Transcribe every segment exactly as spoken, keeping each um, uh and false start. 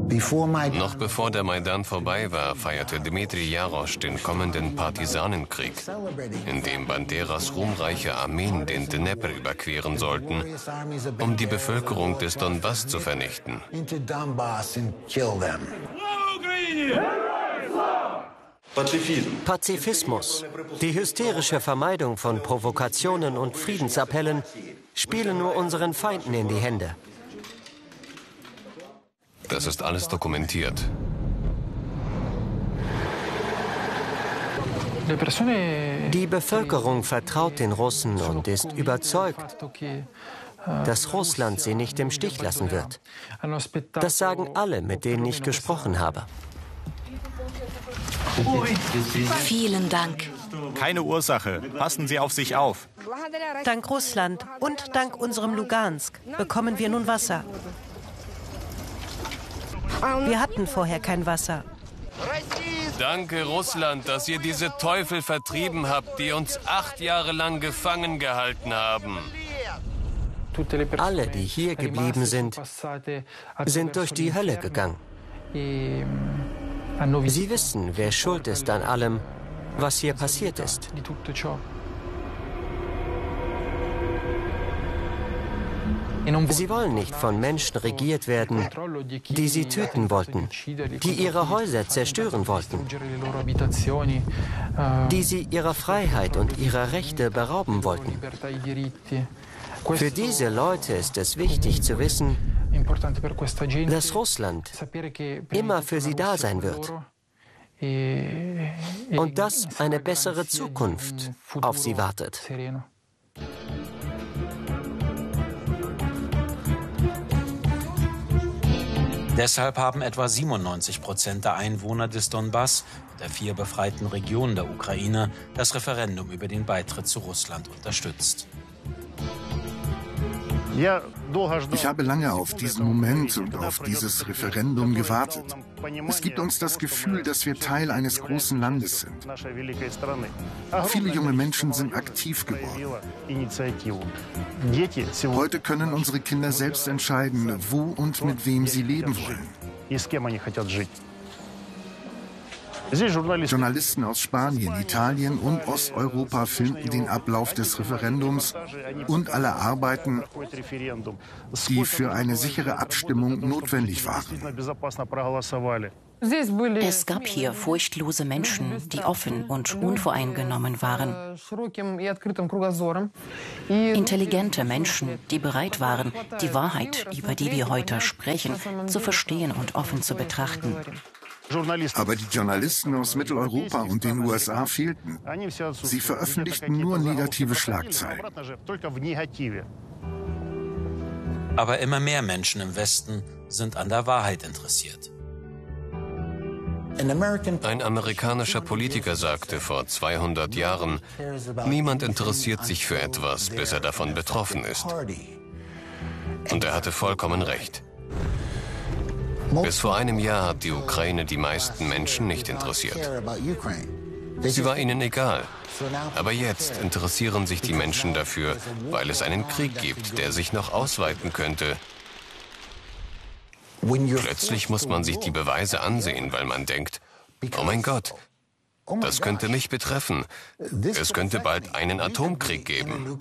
Noch bevor der Maidan vorbei war, feierte Dmitri Jarosch den kommenden Partisanenkrieg, in dem Banderas ruhmreiche Armeen den Dnepr überqueren sollten, um die Bevölkerung des Donbass zu vernichten. Pazifismus, die hysterische Vermeidung von Provokationen und Friedensappellen, spielen nur unseren Feinden in die Hände. Das ist alles dokumentiert. Die Bevölkerung vertraut den Russen und ist überzeugt, dass Russland sie nicht im Stich lassen wird. Das sagen alle, mit denen ich gesprochen habe. Vielen Dank. Keine Ursache. Passen Sie auf sich auf. Dank Russland und dank unserem Lugansk bekommen wir nun Wasser. Wir hatten vorher kein Wasser. Danke, Russland, dass ihr diese Teufel vertrieben habt, die uns acht Jahre lang gefangen gehalten haben. Alle, die hier geblieben sind, sind durch die Hölle gegangen. Sie wissen, wer schuld ist an allem, was hier passiert ist. Sie wollen nicht von Menschen regiert werden, die sie töten wollten, die ihre Häuser zerstören wollten, die sie ihrer Freiheit und ihrer Rechte berauben wollten. Für diese Leute ist es wichtig zu wissen, dass Russland immer für sie da sein wird und dass eine bessere Zukunft auf sie wartet. Deshalb haben etwa siebenundneunzig Prozent der Einwohner des Donbass und der vier befreiten Regionen der Ukraine das Referendum über den Beitritt zu Russland unterstützt. Ich habe lange auf diesen Moment und auf dieses Referendum gewartet. Es gibt uns das Gefühl, dass wir Teil eines großen Landes sind. Viele junge Menschen sind aktiv geworden. Heute können unsere Kinder selbst entscheiden, wo und mit wem sie leben wollen. Journalisten aus Spanien, Italien und Osteuropa filmten den Ablauf des Referendums und alle Arbeiten, die für eine sichere Abstimmung notwendig waren. Es gab hier furchtlose Menschen, die offen und unvoreingenommen waren. Intelligente Menschen, die bereit waren, die Wahrheit, über die wir heute sprechen, zu verstehen und offen zu betrachten. Aber die Journalisten aus Mitteleuropa und den U S A fehlten. Sie veröffentlichten nur negative Schlagzeilen. Aber immer mehr Menschen im Westen sind an der Wahrheit interessiert. Ein amerikanischer Politiker sagte vor zweihundert Jahren, niemand interessiert sich für etwas, bis er davon betroffen ist. Und er hatte vollkommen recht. Bis vor einem Jahr hat die Ukraine die meisten Menschen nicht interessiert. Sie war ihnen egal. Aber jetzt interessieren sich die Menschen dafür, weil es einen Krieg gibt, der sich noch ausweiten könnte. Plötzlich muss man sich die Beweise ansehen, weil man denkt, oh mein Gott, das könnte mich betreffen. Es könnte bald einen Atomkrieg geben.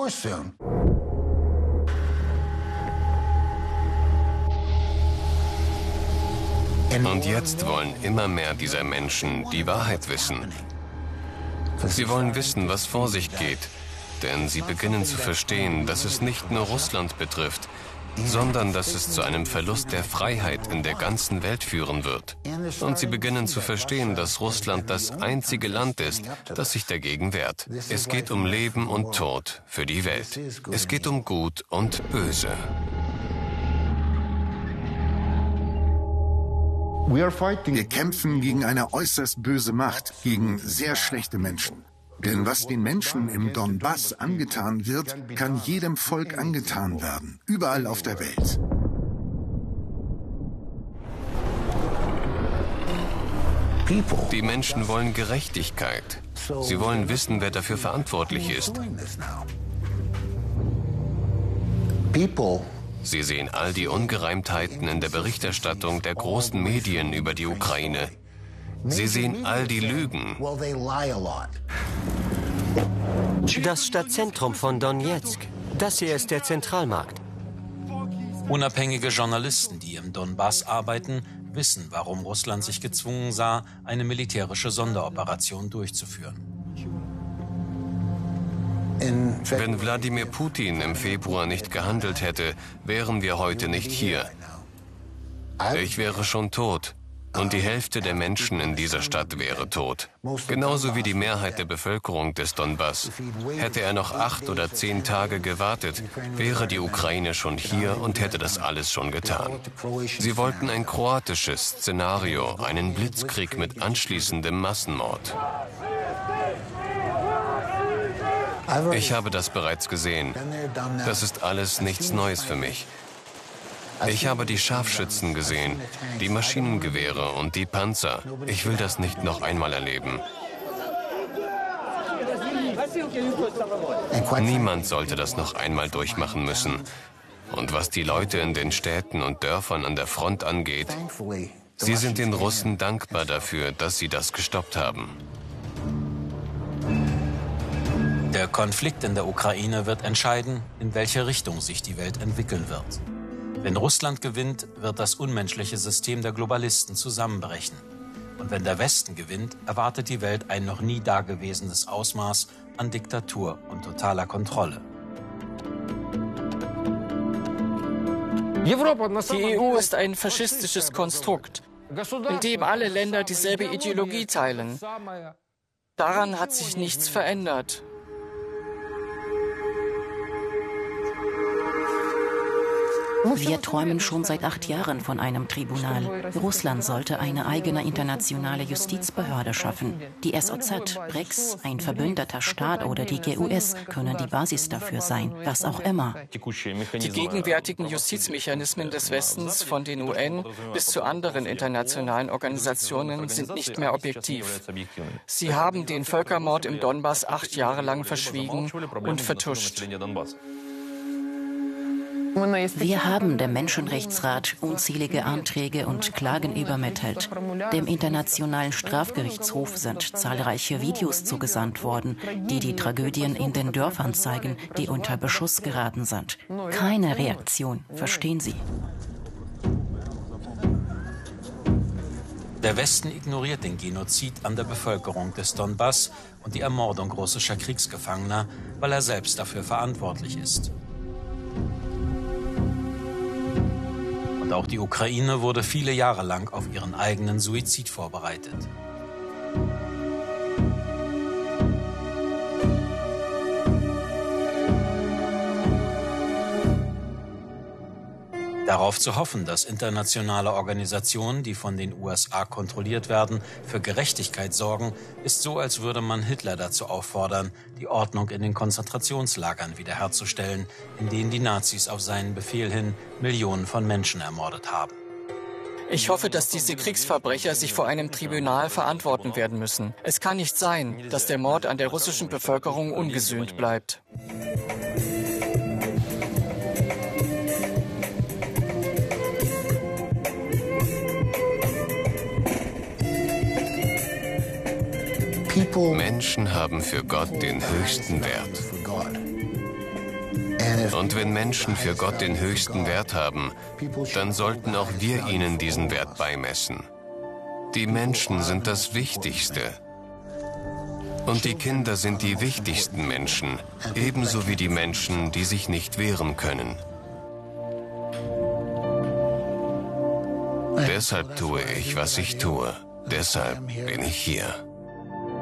Und jetzt wollen immer mehr dieser Menschen die Wahrheit wissen. Sie wollen wissen, was vor sich geht, denn sie beginnen zu verstehen, dass es nicht nur Russland betrifft, sondern dass es zu einem Verlust der Freiheit in der ganzen Welt führen wird. Und sie beginnen zu verstehen, dass Russland das einzige Land ist, das sich dagegen wehrt. Es geht um Leben und Tod für die Welt. Es geht um Gut und Böse. Wir kämpfen gegen eine äußerst böse Macht, gegen sehr schlechte Menschen. Denn was den Menschen im Donbass angetan wird, kann jedem Volk angetan werden, überall auf der Welt. Die Menschen wollen Gerechtigkeit. Sie wollen wissen, wer dafür verantwortlich ist. Sie sehen all die Ungereimtheiten in der Berichterstattung der großen Medien über die Ukraine. Sie sehen all die Lügen. Das Stadtzentrum von Donezk, das hier ist der Zentralmarkt. Unabhängige Journalisten, die im Donbass arbeiten, wissen, warum Russland sich gezwungen sah, eine militärische Sonderoperation durchzuführen. Wenn Wladimir Putin im Februar nicht gehandelt hätte, wären wir heute nicht hier. Ich wäre schon tot. Und die Hälfte der Menschen in dieser Stadt wäre tot. Genauso wie die Mehrheit der Bevölkerung des Donbass. Hätte er noch acht oder zehn Tage gewartet, wäre die Ukraine schon hier und hätte das alles schon getan. Sie wollten ein kroatisches Szenario, einen Blitzkrieg mit anschließendem Massenmord. Ich habe das bereits gesehen. Das ist alles nichts Neues für mich. Ich habe die Scharfschützen gesehen, die Maschinengewehre und die Panzer. Ich will das nicht noch einmal erleben. Niemand sollte das noch einmal durchmachen müssen. Und was die Leute in den Städten und Dörfern an der Front angeht, sie sind den Russen dankbar dafür, dass sie das gestoppt haben. Der Konflikt in der Ukraine wird entscheiden, in welche Richtung sich die Welt entwickeln wird. Wenn Russland gewinnt, wird das unmenschliche System der Globalisten zusammenbrechen. Und wenn der Westen gewinnt, erwartet die Welt ein noch nie dagewesenes Ausmaß an Diktatur und totaler Kontrolle. Die E U ist ein faschistisches Konstrukt, in dem alle Länder dieselbe Ideologie teilen. Daran hat sich nichts verändert. Wir träumen schon seit acht Jahren von einem Tribunal. Russland sollte eine eigene internationale Justizbehörde schaffen. Die S O Z, B R I C S, ein verbündeter Staat oder die G U S können die Basis dafür sein, was auch immer. Die gegenwärtigen Justizmechanismen des Westens, von den U N bis zu anderen internationalen Organisationen, sind nicht mehr objektiv. Sie haben den Völkermord im Donbass acht Jahre lang verschwiegen und vertuscht. Wir haben dem Menschenrechtsrat unzählige Anträge und Klagen übermittelt. Dem Internationalen Strafgerichtshof sind zahlreiche Videos zugesandt worden, die die Tragödien in den Dörfern zeigen, die unter Beschuss geraten sind. Keine Reaktion, verstehen Sie? Der Westen ignoriert den Genozid an der Bevölkerung des Donbass und die Ermordung russischer Kriegsgefangener, weil er selbst dafür verantwortlich ist. Und auch die Ukraine wurde viele Jahre lang auf ihren eigenen Suizid vorbereitet. Darauf zu hoffen, dass internationale Organisationen, die von den U S A kontrolliert werden, für Gerechtigkeit sorgen, ist so, als würde man Hitler dazu auffordern, die Ordnung in den Konzentrationslagern wiederherzustellen, in denen die Nazis auf seinen Befehl hin Millionen von Menschen ermordet haben. Ich hoffe, dass diese Kriegsverbrecher sich vor einem Tribunal verantworten werden müssen. Es kann nicht sein, dass der Mord an der russischen Bevölkerung ungesühnt bleibt. Menschen haben für Gott den höchsten Wert. Und wenn Menschen für Gott den höchsten Wert haben, dann sollten auch wir ihnen diesen Wert beimessen. Die Menschen sind das Wichtigste. Und die Kinder sind die wichtigsten Menschen, ebenso wie die Menschen, die sich nicht wehren können. Deshalb tue ich, was ich tue. Deshalb bin ich hier.